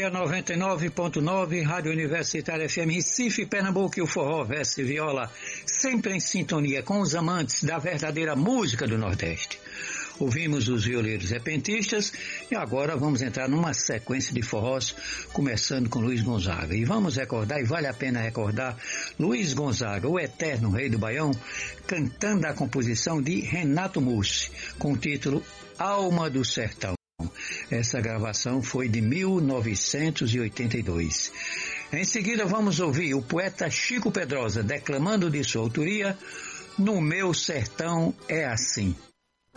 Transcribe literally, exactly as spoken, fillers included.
a noventa e nove ponto nove, Rádio Universitária F M Recife, Pernambuco, e o forró, veste e viola, sempre em sintonia com os amantes da verdadeira música do Nordeste. Ouvimos os violeiros repentistas e agora vamos entrar numa sequência de forrós, começando com Luiz Gonzaga. E vamos recordar, e vale a pena recordar, Luiz Gonzaga, o eterno rei do Baião, cantando a composição de Renato Mussi, com o título Alma do Sertão. Essa gravação foi de mil novecentos e oitenta e dois. Em seguida vamos ouvir o poeta Chico Pedrosa declamando de sua autoria No Meu Sertão é Assim.